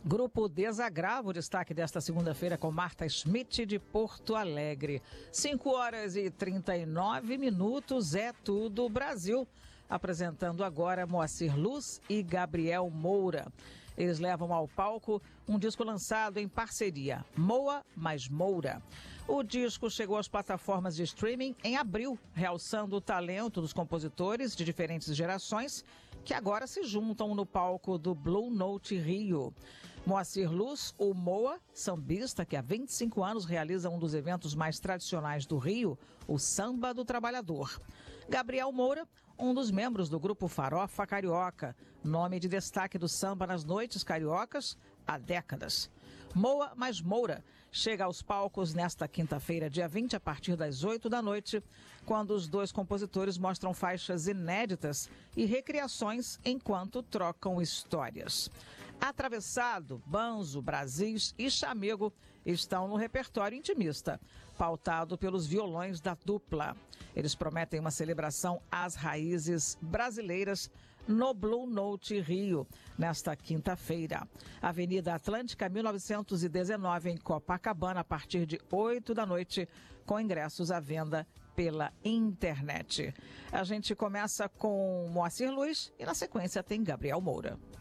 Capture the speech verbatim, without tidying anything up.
Grupo Desagravo, destaque desta segunda-feira com Marta Schmidt de Porto Alegre. cinco horas e trinta e nove minutos, é tudo Brasil. Apresentando agora Moacir Luz e Gabriel Moura. Eles levam ao palco um disco lançado em parceria, Moa mais Moura. O disco chegou às plataformas de streaming em abril, realçando o talento dos compositores de diferentes gerações que agora se juntam no palco do Blue Note Rio. Moacir Luz, o Moa, sambista que há vinte e cinco anos realiza um dos eventos mais tradicionais do Rio, o Samba do Trabalhador. Gabriel Moura, um dos membros do grupo Farofa Carioca, nome de destaque do samba nas noites cariocas há décadas. Moa mais Moura chega aos palcos nesta quinta-feira, dia vinte, a partir das oito da noite, quando os dois compositores mostram faixas inéditas e recriações enquanto trocam histórias. Atravessado, Banzo, Brasis e Chamego estão no repertório intimista, pautado pelos violões da dupla. Eles prometem uma celebração às raízes brasileiras no Blue Note Rio, nesta quinta-feira. Avenida Atlântica, mil novecentos e dezenove, em Copacabana, a partir de oito da noite, com ingressos à venda pela internet. A gente começa com Moacir Luz e, na sequência, tem Gabriel Moura.